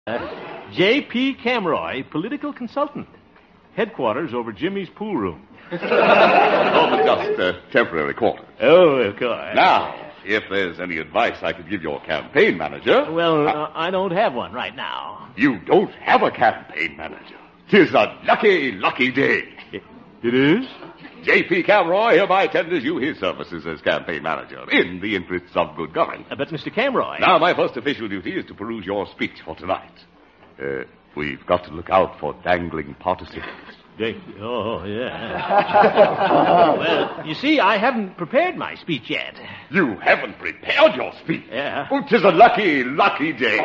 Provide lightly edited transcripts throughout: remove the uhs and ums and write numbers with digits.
J.P. Camroy, political consultant. Headquarters over Jimmy's pool room. But just temporary quarters. Oh, of course. Now, if there's any advice I could give your campaign manager... Well, I don't have one right now. You don't have a campaign manager. 'Tis a lucky, lucky day. It is? J.P. Camroy hereby tenders you his services as campaign manager in the interests of good government. But, Mr. Camroy... Now, my first official duty is to peruse your speech for tonight. We've got to look out for dangling participles. Oh, yeah. Well, you see, I haven't prepared my speech yet. You haven't prepared your speech? Yeah. Oh, 'tis a lucky, lucky day.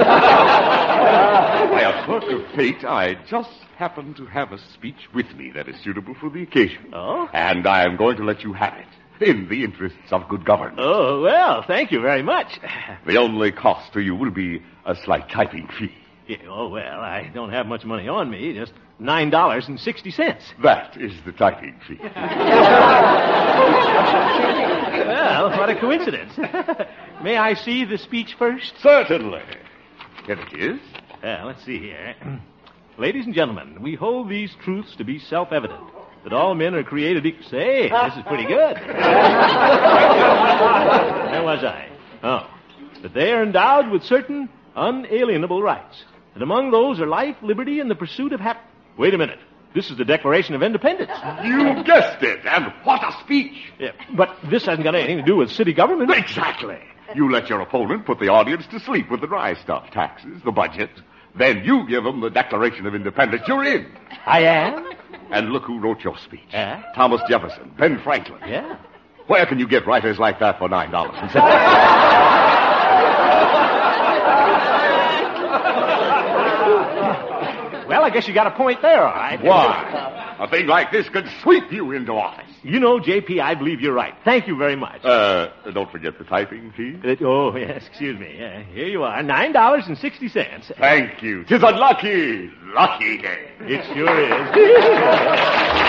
By a quirk of fate, I just happen to have a speech with me that is suitable for the occasion. Oh? And I am going to let you have it in the interests of good government. Oh, well, thank you very much. The only cost to you will be a slight typing fee. Yeah, oh, well, I don't have much money on me, just $9.60. That is the typing fee. Well, what a coincidence. May I see the speech first? Certainly. Here it is. Well, let's see here. Ladies and gentlemen, we hold these truths to be self-evident, that all men are created equal. Say, this is pretty good. Where was I? Oh, that they are endowed with certain unalienable rights. And among those are life, liberty, and the pursuit of happiness. Wait a minute. This is the Declaration of Independence. You guessed it, and what a speech. Yeah, but this hasn't got anything to do with city government. Exactly. You let your opponent put the audience to sleep with the dry stuff, taxes, the budget. Then you give them the Declaration of Independence. You're in. I am? And look who wrote your speech. Yeah? Thomas Jefferson, Ben Franklin. Yeah. Where can you get writers like that for $9? Well, I guess you got a point there, all right. Why? A thing like this could sweep you into office. You know, J.P., I believe you're right. Thank you very much. Don't forget the typing fee. Oh, yes, excuse me. Here you are, $9.60. Thank you. 'Tis a lucky, lucky day. It sure is.